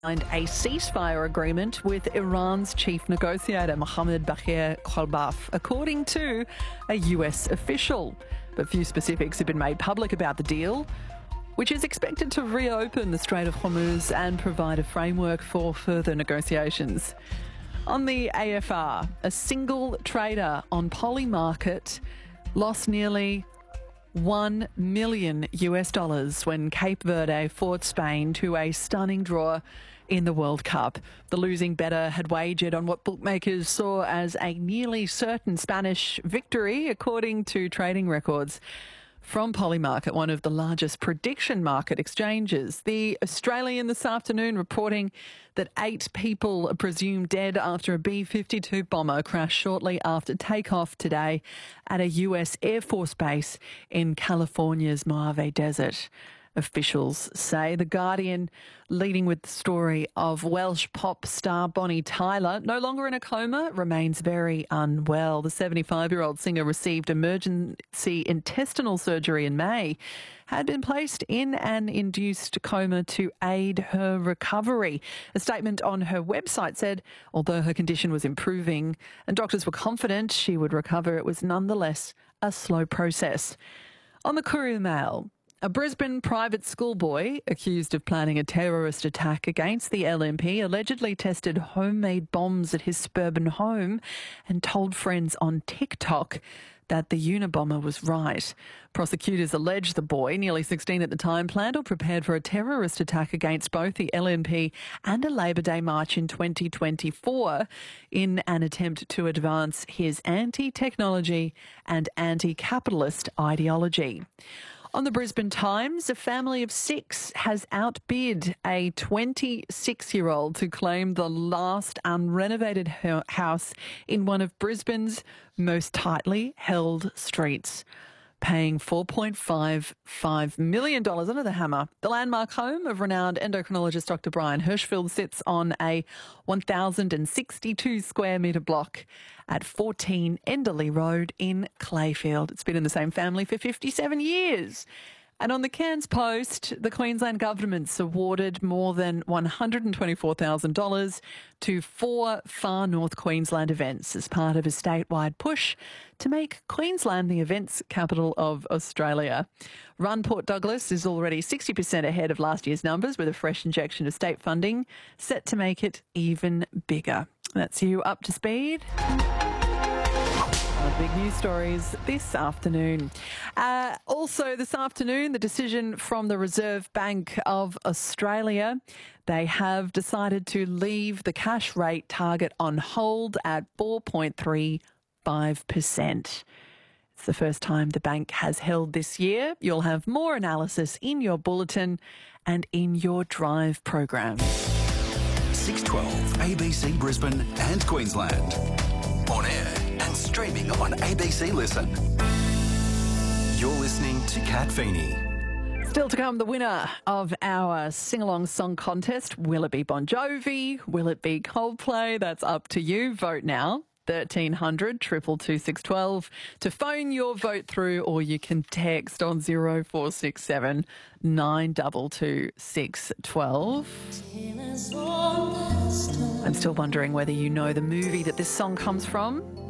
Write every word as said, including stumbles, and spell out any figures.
signed a ceasefire agreement with Iran's chief negotiator, Mohammad Bagher Khalbaf, according to a U S official. But few specifics have been made public about the deal, which is expected to reopen the Strait of Hormuz and provide a framework for further negotiations. On the A F R, a single trader on Polymarket lost nearly one million US dollars when Cape Verde fought Spain to a stunning draw in the World Cup. The losing bettor had wagered on what bookmakers saw as a nearly certain Spanish victory, according to trading records from Polymarket, one of the largest prediction market exchanges. The Australian this afternoon reporting that eight people are presumed dead after a B fifty-two bomber crashed shortly after takeoff today at a U S Air Force base in California's Mojave Desert. Officials say. The Guardian leading with the story of Welsh pop star Bonnie Tyler, no longer in a coma, remains very unwell. The seventy-five-year-old singer received emergency intestinal surgery in May, had been placed in an induced coma to aid her recovery. A statement on her website said, although her condition was improving and doctors were confident she would recover, it was nonetheless a slow process. On the Courier Mail, a Brisbane private schoolboy accused of planning a terrorist attack against the L N P allegedly tested homemade bombs at his suburban home and told friends on TikTok that the Unabomber was right. Prosecutors allege the boy, nearly sixteen at the time, planned or prepared for a terrorist attack against both the L N P and a Labor Day march in twenty twenty-four in an attempt to advance his anti-technology and anti-capitalist ideology. On the Brisbane Times, a family of six has outbid a twenty-six-year-old to claim the last unrenovated house in one of Brisbane's most tightly held streets, paying four point five five million dollars under the hammer. The landmark home of renowned endocrinologist Doctor Brian Hirschfield sits on a one thousand sixty-two square metre block at fourteen Enderley Road in Clayfield. It's been in the same family for fifty-seven years. And on the Cairns Post, the Queensland government's awarded more than one hundred twenty-four thousand dollars to four far north Queensland events as part of a statewide push to make Queensland the events capital of Australia. Run Port Douglas is already sixty percent ahead of last year's numbers, with a fresh injection of state funding set to make it even bigger. That's you up to speed. Big news stories this afternoon. Uh, also this afternoon, the decision from the Reserve Bank of Australia. They have decided to leave the cash rate target on hold at four point three five percent. It's the first time the bank has held this year. You'll have more analysis in your bulletin and in your drive program. six twelve A B C Brisbane and Queensland. On air and streaming on A B C Listen. You're listening to Kat Feeney. Still to come, the winner of our sing-along song contest. Will it be Bon Jovi? Will it be Coldplay? That's up to you. Vote now. thirteen hundred, two two two, six one two to phone your vote through, or you can text on zero four six seven, nine two two, six one two. I'm still wondering whether you know the movie that this song comes from.